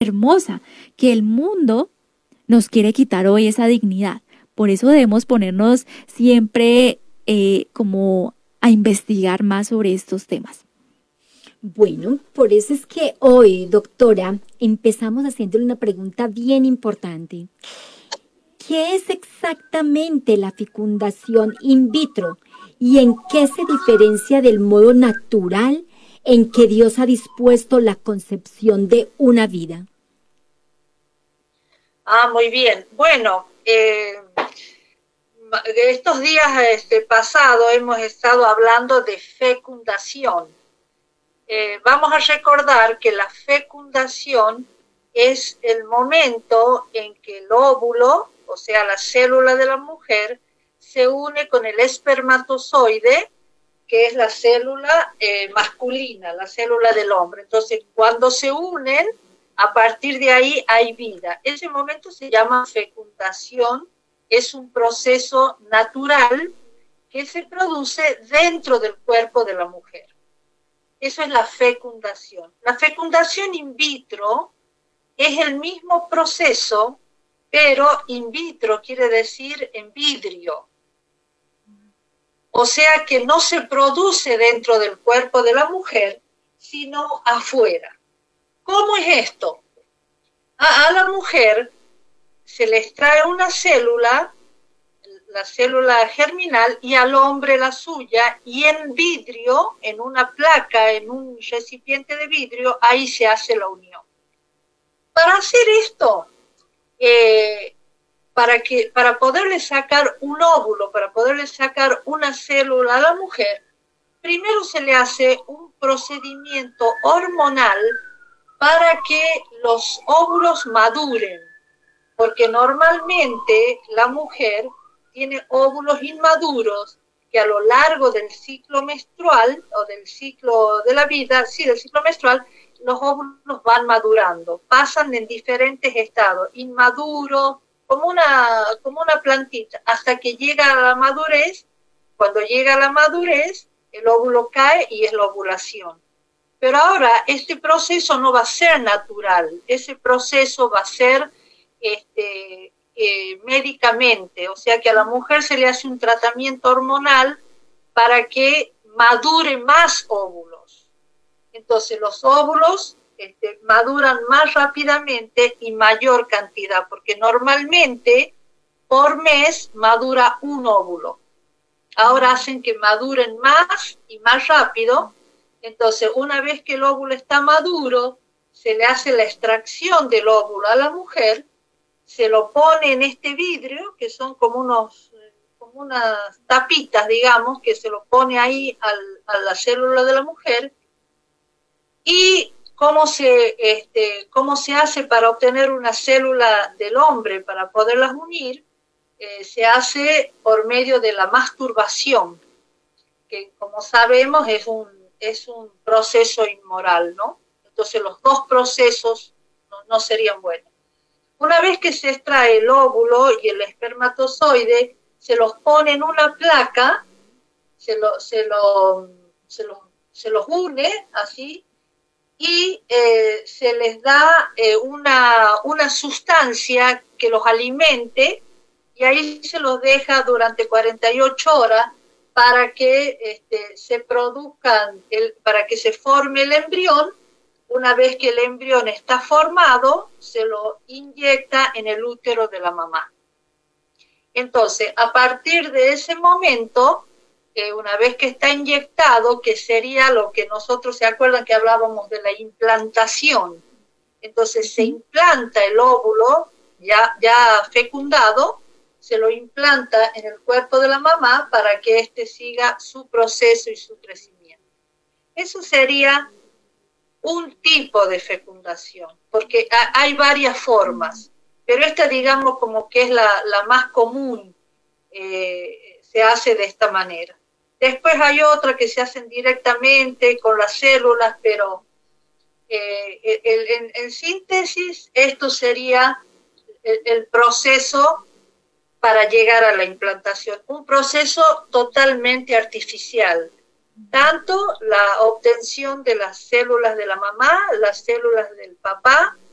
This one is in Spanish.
hermosa que el mundo nos quiere quitar hoy esa dignidad. Por eso debemos ponernos siempre como a investigar más sobre estos temas. Bueno, por eso es que hoy, doctora, empezamos haciéndole una pregunta bien importante. ¿Qué es exactamente la fecundación in vitro y en qué se diferencia del modo natural en que Dios ha dispuesto la concepción de una vida? Muy bien. Bueno, estos días pasados hemos estado hablando de fecundación. Vamos a recordar que la fecundación es el momento en que el óvulo, o sea, la célula de la mujer, se une con el espermatozoide, que es la célula masculina, la célula del hombre. Entonces, cuando se unen, a partir de ahí hay vida. Ese momento se llama fecundación, es un proceso natural que se produce dentro del cuerpo de la mujer. Eso es la fecundación. La fecundación in vitro es el mismo proceso, pero in vitro quiere decir en vidrio. O sea que no se produce dentro del cuerpo de la mujer, sino afuera. ¿Cómo es esto? A la mujer se le extrae una célula, la célula germinal, y al hombre la suya, y en vidrio, en una placa, en un recipiente de vidrio, ahí se hace la unión. Para hacer esto, para poderle sacar un óvulo, para poderle sacar una célula a la mujer, primero se le hace un procedimiento hormonal para que los óvulos maduren, porque normalmente la mujer tiene óvulos inmaduros que a lo largo del ciclo menstrual o del ciclo de la vida, del ciclo menstrual, los óvulos van madurando, pasan en diferentes estados, inmaduro, como una plantita, hasta que llega a la madurez. Cuando llega a la madurez, el óvulo cae y es la ovulación. Pero ahora este proceso no va a ser natural, ese proceso va a ser médicamente, o sea que a la mujer se le hace un tratamiento hormonal para que madure más óvulos. Entonces los óvulos maduran más rápidamente y mayor cantidad, porque normalmente por mes madura un óvulo. Ahora hacen que maduren más y más rápido. Entonces, una vez que el óvulo está maduro, se le hace la extracción del óvulo a la mujer, se lo pone en este vidrio, que son como unas tapitas, digamos, que se lo pone ahí a la célula de la mujer. ¿Y cómo se hace para obtener una célula del hombre, para poderlas unir? Se hace por medio de la masturbación, que como sabemos es un proceso inmoral, ¿no? Entonces los dos procesos no serían buenos. Una vez que se extrae el óvulo y el espermatozoide, se los pone en una placa, se los une así, y se les da una sustancia que los alimente, y ahí se los deja durante 48 horas para que se produzcan, para que se forme el embrión. Una vez que el embrión está formado, se lo inyecta en el útero de la mamá. Entonces, a partir de ese momento, una vez que está inyectado, que sería lo que nosotros, ¿se acuerdan que hablábamos de la implantación? Entonces se implanta el óvulo ya fecundado, se lo implanta en el cuerpo de la mamá para que éste siga su proceso y su crecimiento. Eso sería un tipo de fecundación, porque hay varias formas, pero esta, digamos, como que es la más común, se hace de esta manera. Después hay otra que se hacen directamente con las células, pero en síntesis esto sería el proceso para llegar a la implantación, un proceso totalmente artificial. Tanto la obtención de las células de la mamá, las células del papá,